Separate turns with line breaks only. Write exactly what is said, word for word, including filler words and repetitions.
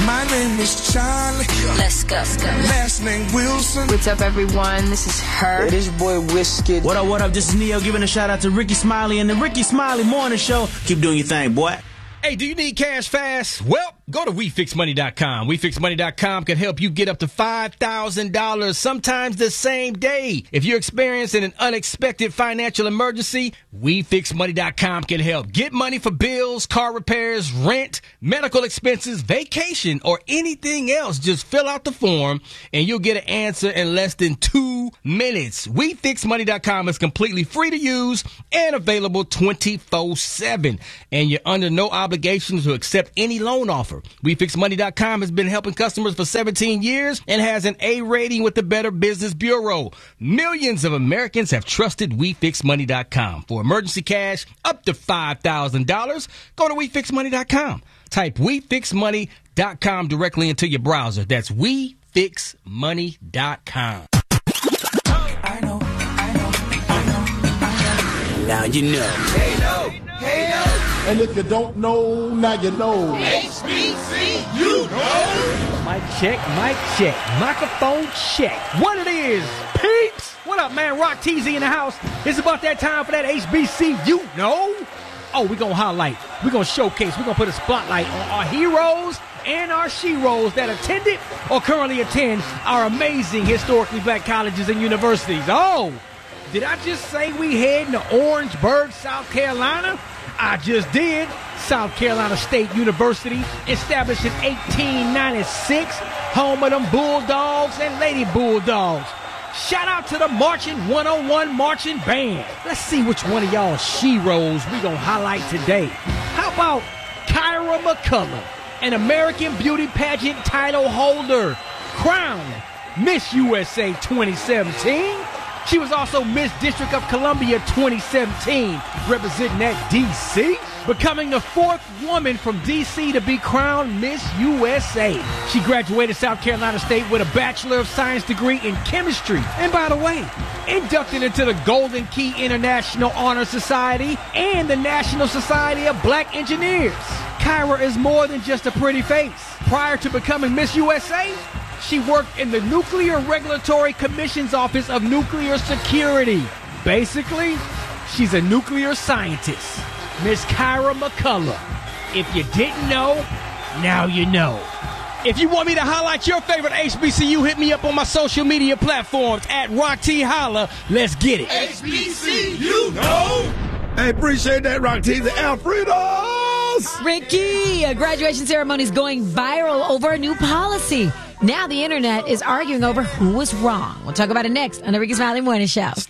My name is Charlie.
Let's go. Let's go.
Last name Wilson.
What's up, everyone? This is her.
Hey, this your boy Whiskey.
What up, what up? This is Neo giving a shout out to Ricky Smiley and the Ricky Smiley Morning Show. Keep doing your thing, boy.
Hey, do you need cash fast? Well, go to we fix money dot com. we fix money dot com can help you get up to five thousand dollars, sometimes the same day. If you're experiencing an unexpected financial emergency, we fix money dot com can help. Get money for bills, car repairs, rent, medical expenses, vacation, or anything else. Just fill out the form, and you'll get an answer in less than two minutes. we fix money dot com is completely free to use and available twenty-four seven. And you're under no obligation to accept any loan offer. we fix money dot com has been helping customers for seventeen years and has an A rating with the Better Business Bureau. Millions of Americans have trusted we fix money dot com. For emergency cash up to five thousand dollars, go to we fix money dot com. Type we fix money dot com directly into your browser. That's we fix money dot com.
I know, I know, I know, I know.
Now you know.
Hey, no, hey, no.
And if you don't know, now you know.
H B C, you know.
Mic check, mic check, microphone check. What it is, peeps? What up, man? Rock T Z in the house. It's about that time for that H B C, you know. Oh, we're going to highlight, we're going to showcase, we're going to put a spotlight on our heroes and our sheroes that attended or currently attend our amazing historically black colleges and universities. Oh, did I just say we heading to Orangeburg, South Carolina? I just did. South Carolina State University, established in eighteen ninety-six, home of them Bulldogs and Lady Bulldogs. Shout out to the Marching one oh one Marching Band. Let's see which one of y'all sheroes we gonna highlight today. How about Kyra McCullough, an American Beauty Pageant title holder, crowned Miss U S A twenty seventeen. She was also Miss District of Columbia twenty seventeen, representing that D C, becoming the fourth woman from D C to be crowned Miss U S A. She graduated South Carolina State with a Bachelor of Science degree in chemistry. And by the way, inducted into the Golden Key International Honor Society and the National Society of Black Engineers. Kyra is more than just a pretty face. Prior to becoming Miss U S A, she worked in the Nuclear Regulatory Commission's Office of Nuclear Security. Basically, she's a nuclear scientist. Miss Kyra McCullough. If you didn't know, now you know. If you want me to highlight your favorite H B C U, hit me up on my social media platforms at Rock T Holla. Let's get it.
H B C, you know.
I appreciate that, Rock T. The Alfredos.
Ricky, a graduation ceremony is going viral over a new policy. Now the internet is arguing over who was wrong. We'll talk about it next on the Ricky Smiley Morning Show.